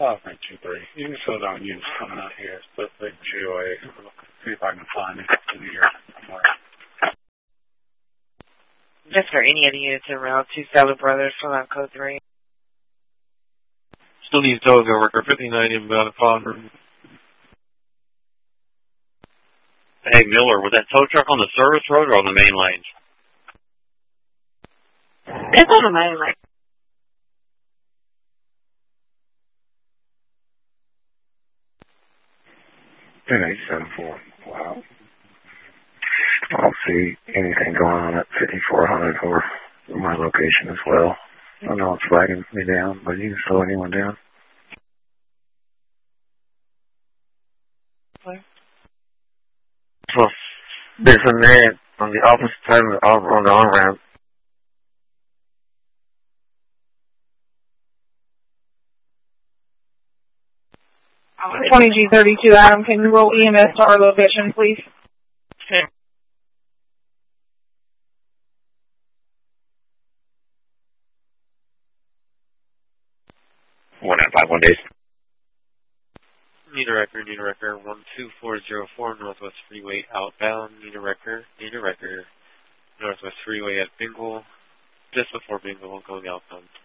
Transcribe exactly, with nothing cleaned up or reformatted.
five nine two three. You can slow down units coming out here. Split big G O A. See if I can find it in here somewhere. Just for any of the units around two Stellar Brothers, fill out code three. Still needs tows, go worker fifty-nine inbound at Fonder. Hey, Miller, was that tow truck on the service road or on the main lanes? It's on the main lane. ten eight seven four. Wow. I don't see anything going on at fifty-four hundred or my location as well. I know it's flagging me down, but you can slow anyone down. So there's a man on the opposite side of the, on the on-ramp. twenty G thirty-two, Adam, can you roll E M S to our location, please? Okay. One out of five, one days. Need a record, need a record. one two four zero four, Northwest Freeway outbound. Need a record, need a record. Northwest Freeway at Bingle. Just before Bingle, going outbound.